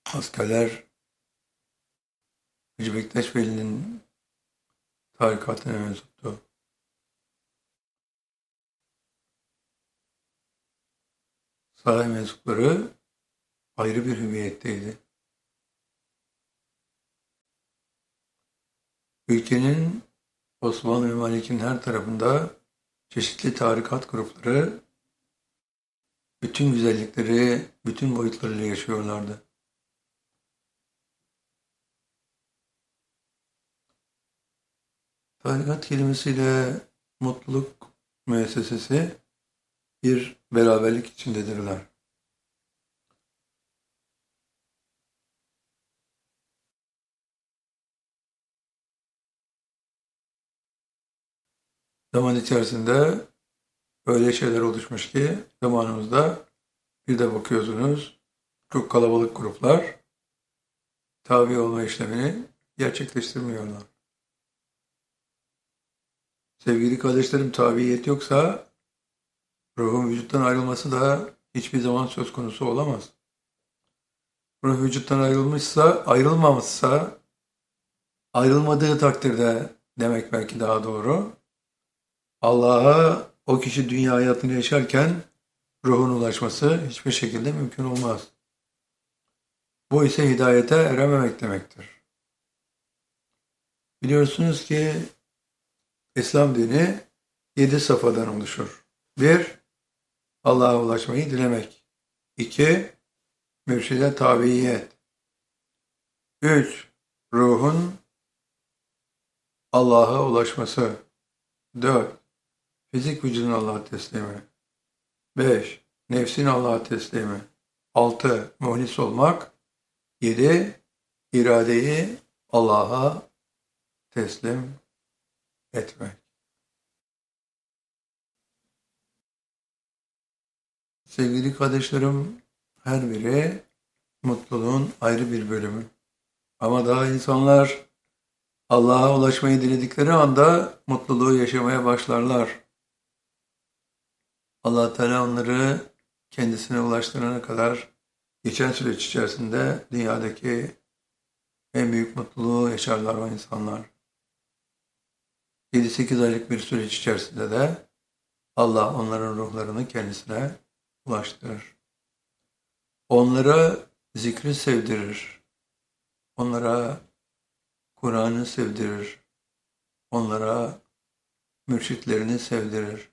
Askerler Hacı Bektaş Veli'nin tarikatına mensuptu. Saray mensupları ayrı bir hüviyetteydi. Ülkenin Osmanlı Memleketi'nin her tarafında çeşitli tarikat grupları bütün güzellikleri, bütün boyutlarıyla yaşıyorlardı. Tarikat kelimesiyle mutluluk müessesesi bir beraberlik içindedirler. Zaman içerisinde öyle şeyler oluşmuş ki zamanımızda bir de bakıyorsunuz çok kalabalık gruplar tabi olma işlemini gerçekleştirmiyorlar. Sevgili kardeşlerim, tabiyet yoksa ruhun vücuttan ayrılması da hiçbir zaman söz konusu olamaz. Ruh vücuttan ayrılmışsa, ayrılmamışsa, ayrılmadığı takdirde demek belki daha doğru. Allah'a o kişi dünya hayatını yaşarken ruhun ulaşması hiçbir şekilde mümkün olmaz. Bu ise hidayete erememek demektir. Biliyorsunuz ki İslam dini 7 safhadan oluşur. 1. Allah'a ulaşmayı dilemek. 2. Mürşide tabiyet. 3. Ruhun Allah'a ulaşması. 4. Fizik vücudun Allah'a teslimi. 5. Nefsin Allah'a teslimi. 6. Muhlis olmak. 7. İradeyi Allah'a teslim etmek. Sevgili kardeşlerim, her biri mutluluğun ayrı bir bölümü. Ama daha insanlar Allah'a ulaşmayı diledikleri anda mutluluğu yaşamaya başlarlar. Allah Teala onları kendisine ulaştırana kadar geçen süreç içerisinde dünyadaki en büyük mutluluğu yaşarlar o insanlar. 7-8 aylık bir süreç içerisinde de Allah onların ruhlarını kendisine ulaştırır. Onlara zikri sevdirir. Onlara Kur'an'ı sevdirir. Onlara mürşitlerini sevdirir.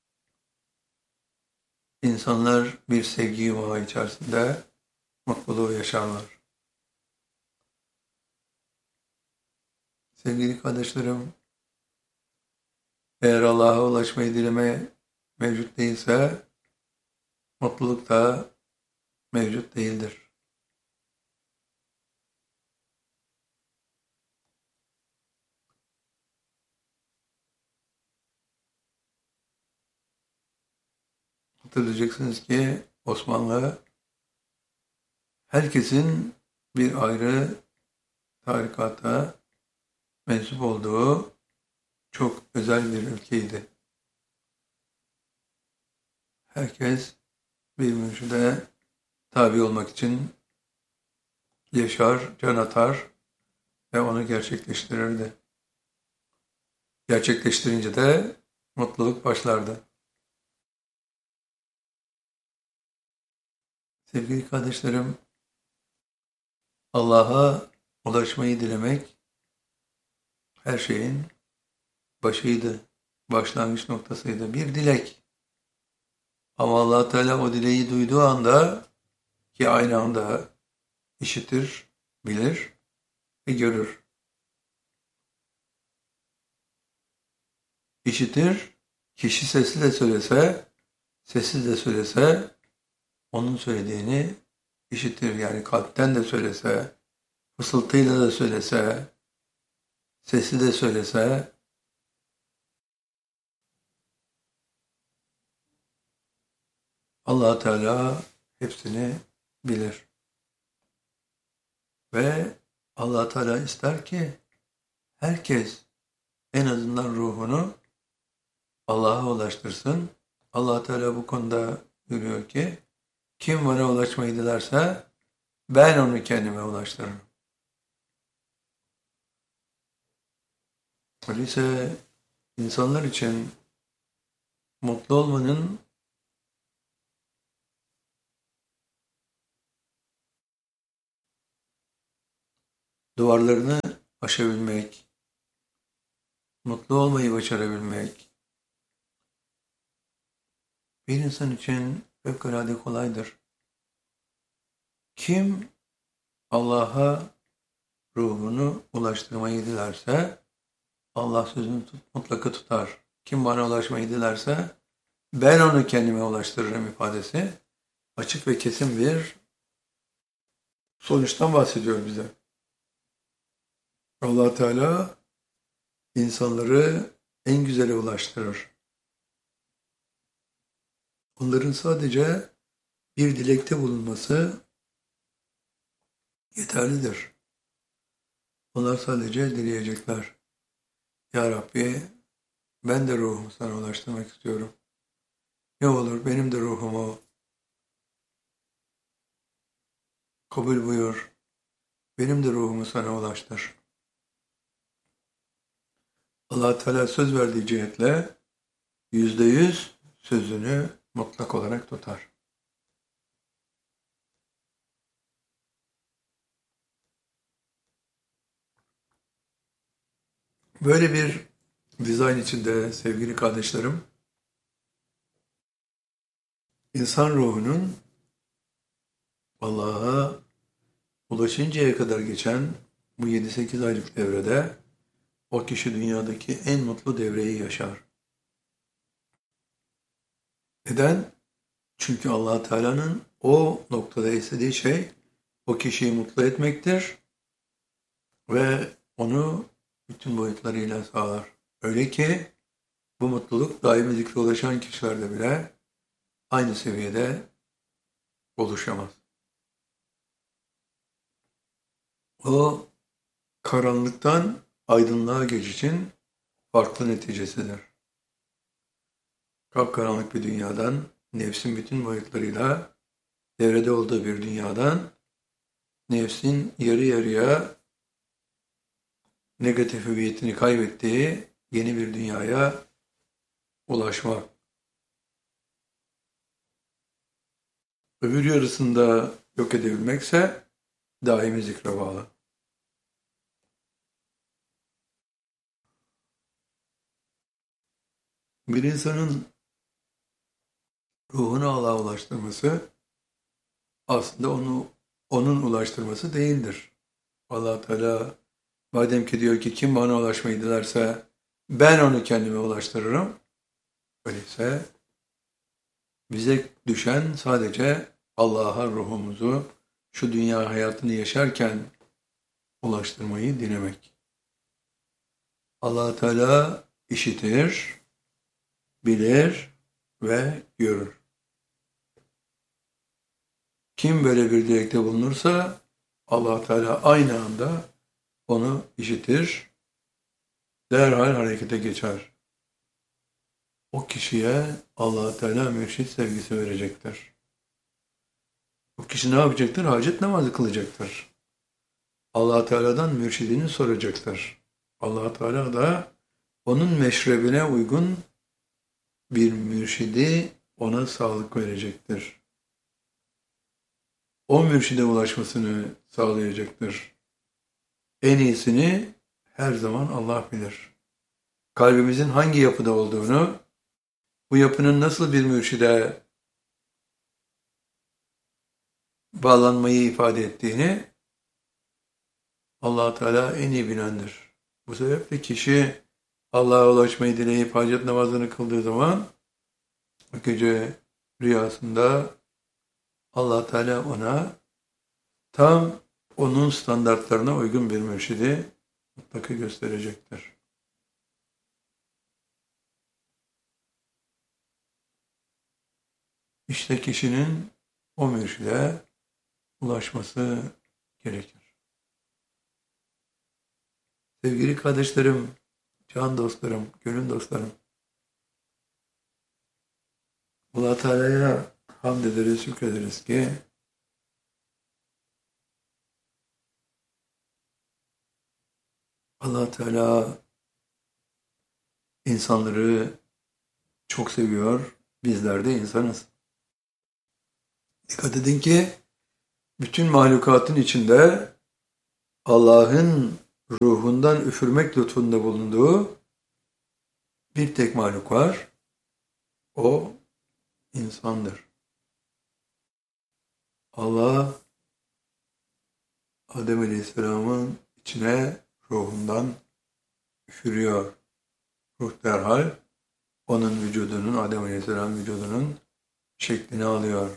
İnsanlar bir sevgi yumağı içerisinde mutluluğu yaşarlar. Sevgili kardeşlerim, eğer Allah'a ulaşmayı dileme mevcut değilse, mutluluk da mevcut değildir. Hatırlayacaksınız ki Osmanlı herkesin bir ayrı tarikata mensup olduğu çok özel bir ülkeydi. Herkes bir mürşide tabi olmak için yaşar, can atar ve onu gerçekleştirirdi. Gerçekleştirince de mutluluk başlardı. Sevgili kardeşlerim, Allah'a ulaşmayı dilemek her şeyin başıydı, başlangıç noktasıydı. Bir dilek. Ama Allah Teala o dileği duyduğu anda ki aynı anda işitir, bilir ve görür. İşitir, kişi sesli de söylese, sessiz de söylese onun söylediğini işitir. Yani kalpten de söylese, fısıltıyla da söylese, sesli de söylese Allah Teala hepsini bilir. Ve Allah Teala ister ki herkes en azından ruhunu Allah'a ulaştırsın. Allah Teala bu konuda buyuruyor ki kim bana ulaşmayı dilerse ben onu kendime ulaştırırım. Öyleyse insanlar için mutlu olmanın duvarlarını aşabilmek, mutlu olmayı başarabilmek bir insan için fevkalade kolaydır. Kim Allah'a ruhunu ulaştırmayı dilerse Allah sözünü mutlaka tutar. Kim bana ulaşmayı dilerse ben onu kendime ulaştırırım ifadesi açık ve kesin bir sonuçtan bahsediyor bize. Allah Teala insanları en güzele ulaştırır. Onların sadece bir dilekte bulunması yeterlidir. Onlar sadece dileyecekler. Ya Rabbi, ben de ruhumu sana ulaştırmak istiyorum. Ne olur benim de ruhumu kabul buyur. Benim de ruhumu sana ulaştır. Allah Teala söz verdiği cihetle %100 sözünü mutlak olarak tutar. Böyle bir dizayn içinde sevgili kardeşlerim, insan ruhunun Allah'a ulaşıncaya kadar geçen bu 7-8 aylık devrede o kişi dünyadaki en mutlu devreyi yaşar. Neden? Çünkü Allah Teala'nın o noktada istediği şey o kişiyi mutlu etmektir ve onu bütün boyutlarıyla sağlar. Öyle ki bu mutluluk daimi zikre ulaşan kişilerde bile aynı seviyede oluşamaz. O karanlıktan aydınlığa geçişin farklı neticesidir. Kapkaranlık bir dünyadan, nefsin bütün boyutlarıyla devrede olduğu bir dünyadan, nefsin yarı yarıya negatif hüviyetini kaybettiği yeni bir dünyaya ulaşmak. Öbür yarısında yok edebilmekse daimi zikre bağlı. Bir insanın ruhunu Allah'a ulaştırması aslında onun ulaştırması değildir. Allah Teala madem ki diyor ki kim bana ulaşmayı dilerse ben onu kendime ulaştırırım. Öyleyse bize düşen sadece Allah'a ruhumuzu şu dünya hayatını yaşarken ulaştırmayı dilemek. Allah Teala işitir, bilir ve görür. Kim böyle bir dilekte bulunursa Allah Teala aynı anda onu işitir, derhal harekete geçer. O kişiye Allah Teala mürşit sevgisi verecektir. O kişi ne yapacaktır? Hacet namazı kılacaktır. Allah Teala'dan mürşidini soracaktır. Allah Teala da onun meşrebine uygun bir mürşidi ona sağlık verecektir. O mürşide ulaşmasını sağlayacaktır. En iyisini her zaman Allah bilir. Kalbimizin hangi yapıda olduğunu, bu yapının nasıl bir mürşide bağlanmayı ifade ettiğini Allah Teala en iyi bilendir. Bu sebeple kişi Allah'a ulaşmayı dileyip hacet namazını kıldığı zaman o gece rüyasında Allah Teala ona tam onun standartlarına uygun bir mürşidi mutlaka gösterecektir. İşte kişinin o mürşide ulaşması gerekir. Sevgili kardeşlerim, can dostlarım, gönül dostlarım, Allah Teala'ya hamd ederiz, şükrederiz ki Allah Teala insanları çok seviyor. Bizler de insanız. Dikkat edin ki bütün mahlukatın içinde Allah'ın ruhundan üfürmek lütfunda bulunduğu bir tek mahluk var. O insandır. Allah Adem Aleyhisselam'ın içine ruhundan üfürüyor. Ruh derhal onun vücudunun, Adem Aleyhisselam vücudunun şeklini alıyor.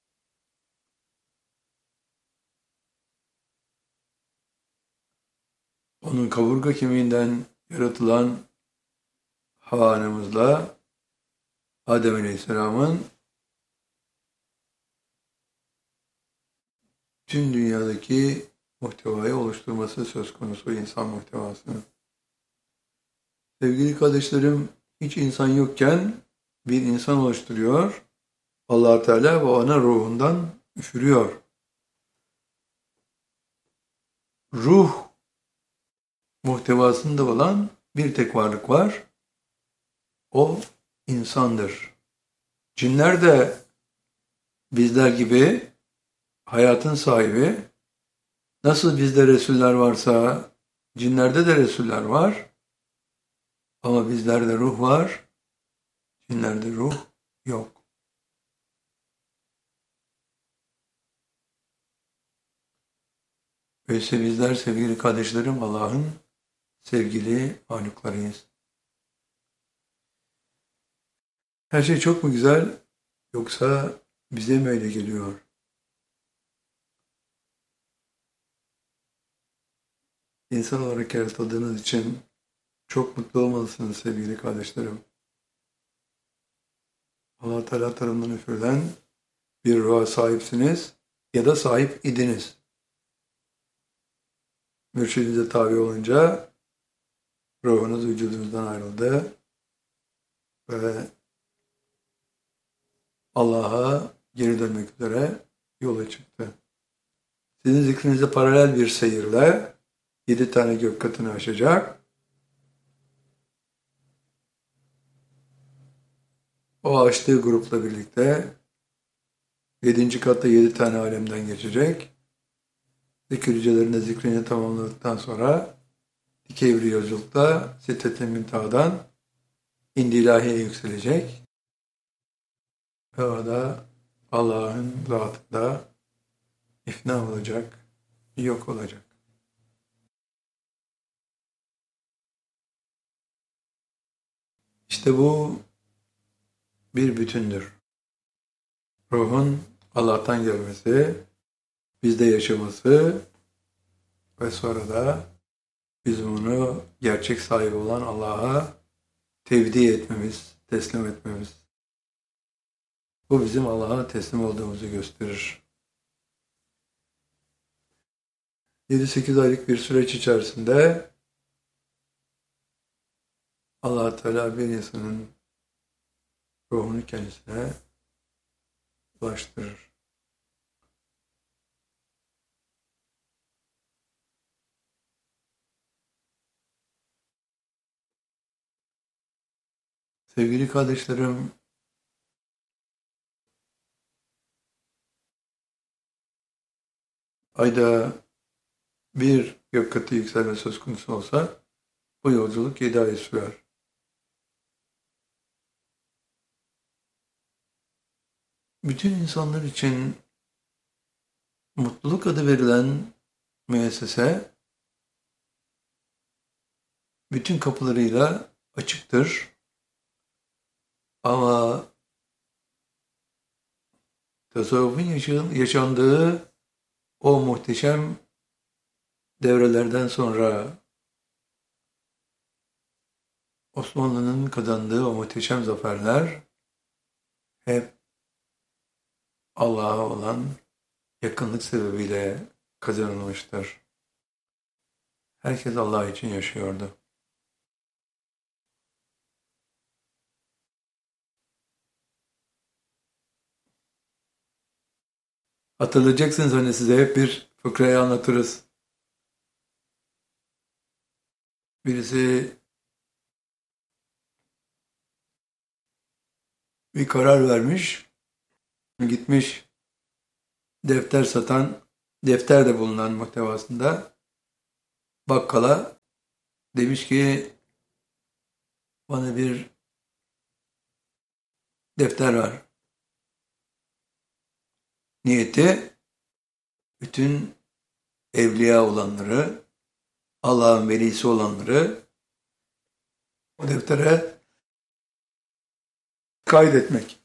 Onun kaburga kemiğinden yaratılan Havva anamızla Adem Aleyhisselam'ın tüm dünyadaki muhtevayı oluşturması söz konusu, insan muhtevasını. Sevgili kardeşlerim, hiç insan yokken bir insan oluşturuyor. Allah Teala ve ona ruhundan üfürüyor. Ruh muhtevasında olan bir tek varlık var. O insandır. Cinler de bizler gibi hayatın sahibi. Nasıl bizde Resuller varsa cinlerde de Resuller var. Ama bizlerde ruh var. Cinlerde ruh yok. Öyleyse bizler sevgili kardeşlerim Allah'ın sevgili mahluklarıyız. Her şey çok mu güzel yoksa bize mi öyle geliyor? İnsan olarak yaratıldığınız için çok mutlu olmalısınız sevgili kardeşlerim. Allah Teala tarafından üfürülen bir ruha sahipsiniz ya da sahip idiniz. Mürşidinize tabi olunca ruhunuz vücudunuzdan ayrıldı ve Allah'a geri dönmek üzere yola çıktı. Sizin zikrinize paralel bir seyirle 7 tane gök katını aşacak. O aştığı grupla birlikte 7. katta 7 tane alemden geçecek. Zikir yücelerinde zikrini tamamladıktan sonra dikey bir yolculukta Sidret-i Münteha'dan İndi ilahiye yükselecek. Ve orada Allah'ın zatında ifna olacak, yok olacak. İşte bu bir bütündür. Ruhun Allah'tan gelmesi, bizde yaşaması ve sonra da biz bunu gerçek sahibi olan Allah'a tevdi etmemiz, teslim etmemiz. Bu bizim Allah'a teslim olduğumuzu gösterir. 7-8 aylık bir süreç içerisinde Allah Teala bir insanın ruhunu kendisine ulaştırır. Sevgili kardeşlerim, ayda bir gök katı yükselme söz konusu olsa bu yolculuk 7 ay sürer. Bütün insanlar için mutluluk adı verilen müessese bütün kapılarıyla açıktır. Ama tasavvufun yaşandığı o muhteşem devrelerden sonra Osmanlı'nın kazandığı o muhteşem zaferler hep Allah'a olan yakınlık sebebiyle kazanılmıştır. Herkes Allah için yaşıyordu. Hatırlayacaksınız hani size hep bir fıkrayı anlatırız. Birisi bir karar vermiş, gitmiş defter satan, defter de bulunan muhtevasında bakkala demiş ki bana bir defter var. Niyeti bütün evliya olanları, Allah'ın velisi olanları o deftere kaydetmek.